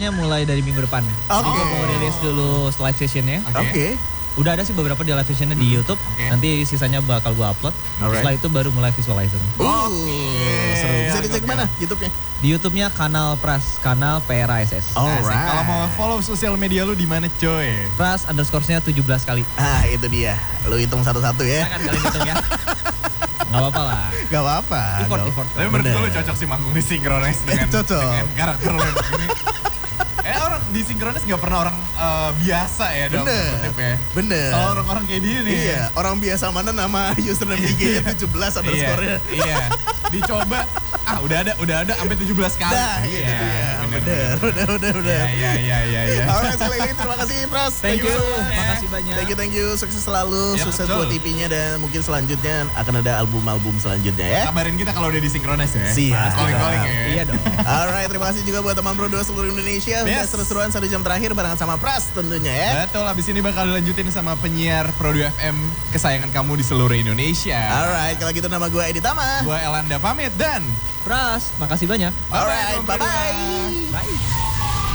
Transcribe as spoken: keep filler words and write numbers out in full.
rencananya mulai dari minggu depan. Oke. Kita mau rilis dulu live sessionnya. Oke. Okay. Udah ada sih beberapa di live sessionnya di YouTube. Okay. Nanti sisanya bakal gue upload. Alright. Setelah itu baru mulai visualizer. Uh, okay. seru. Bisa dicek mana YouTube-nya? Di YouTube-nya kanal Pras, kanal P R A S S. Alright. Kalau mau follow sosial media lu di mana coy? Pras underscore-nya tujuh belas kali. Ah, itu dia. Lu hitung satu-satu ya. Akan kalian hitung ya. Gak apa-apa lah. Gak apa-apa. Effort, Gak- effort. Tapi menurut gue lu cocok sih manggung di Synchronize dengan, Eh, cocok. dengan karakter lu yang begini. Eh orang di Synchronize gak pernah orang uh, biasa ya dong. Bener. Ya. Bener. Kalau orang-orang kayak dia nih. Iya, orang biasa mana nama username I G-nya tujuh belas underscore-nya. Iya, iya. Dicoba, ah udah ada, udah ada sampai tujuh belas kali. Nah, itu Iya, dia. bener, Bener, bener, bener, bener. Iya, iya, iya, iya. Alright, sekali lagi terima kasih Pras. Thank you. so much. Makasih banyak. Thank you, thank you. Sukses selalu, Ya, sukses betul. buat T V-nya dan mungkin selanjutnya akan ada album-album selanjutnya ya. Kabarin kita kalau udah di Synchronize ya. Siap. Calling-calling ya. Iya dong. Alright, terima kasih juga buat teman Bro dua seluruh Indonesia. Udah Yes. seru-seruan satu jam terakhir barengan sama Pras tentunya ya. Betul, abis ini bakal dilanjutin sama penyiar Pro dua F M kesayangan kamu di seluruh Indonesia. Alright, kalau gitu nama gue Edi Tama. Gue Elanda pamit dan Pras, makasih banyak. Alright, Bye-bye, Pro dua. bye-bye. Bye.